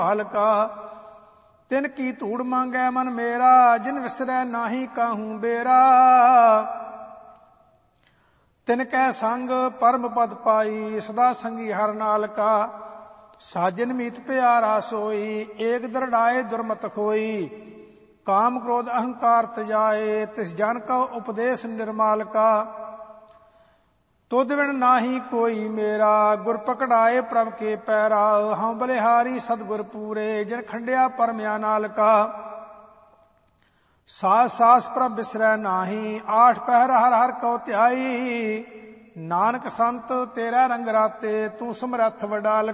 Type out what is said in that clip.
ਹਲਕਾ। ਤਿਨ ਕੀ ਧੂੜ ਮੰਗੈ ਮਨ ਮੇਰਾ, ਜਿਨ ਵਿਸਰੈ ਨਾਹੀ ਕਾਹੂ ਬੇਰਾ। ਤਿਨ ਕੈ ਸੰਗ ਪਰਮ ਪਦ ਪਾਈ, ਸਦਾ ਸੰਗੀ ਹਰ ਨਾਲ ਕਾ। ਸਾਜਨ ਮੀਤ ਪਿਆਰਾ ਸੋਈ, ਏਕ ਦਰੜਾਏ ਦੁਰਮਤ ਖੋਈ। ਕਾਮ ਕ੍ਰੋਧ ਅਹੰਕਾਰ ਤਜਾਏ, ਤਿਸ ਜਨ ਕਉ ਉਪਦੇਸ਼ ਨਿਰਮਾਲ ਕਾ। ਤੁਧ ਬਿਨ ਨਾਹੀ ਕੋਈ ਮੇਰਾ, ਗੁਰ ਪਕੜਾਏ ਪ੍ਰਭ ਕੇ ਪੈਰਾ। ਹਉ ਬਲਿਹਾਰੀ ਸਤਿਗੁਰ ਪੂਰੇ, ਜਿਨ ਖੰਡਿਆ ਪਰਮਿਆ ਨਾਲ ਕਾ। ਸਾਸ ਸਾਸ ਪ੍ਰਭ ਬਿਸਰੈ ਨਾਹੀ, ਆਠ ਪਹਿਰ ਹਰ ਹਰ ਕਉ ਧਿਆਈ। ਨਾਨਕ ਸੰਤ ਤੇਰਾ ਰੰਗ ਰਾਤੇ, ਤੂੰ ਸਮਰੱਥ ਵਡਾਲ